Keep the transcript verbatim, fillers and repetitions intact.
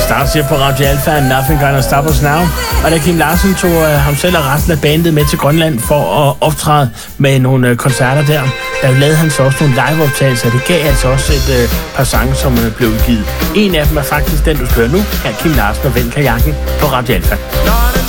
Stars her på Radio Alpha, Nothing Gonna Stop Us Now. Og da Kim Larsen tog uh, ham selv og resten af bandet med til Grønland for at optræde med nogle uh, koncerter der, der lavede han så også nogle liveoptagelser. Det gav altså også et uh, par sange, som uh, blev udgivet. En af dem er faktisk den, du skal høre nu. Her Kim Larsen og Ven Kajakken på Radio Alpha.